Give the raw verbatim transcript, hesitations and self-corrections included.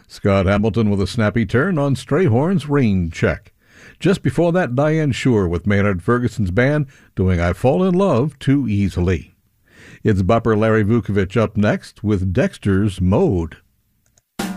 Scott Hamilton with a snappy turn on Strayhorn's Rain Check. Just before that, Diane Shure with Maynard Ferguson's band doing I Fall in Love Too Easily. It's bupper Larry Vukovich up next with Dexter's Mode.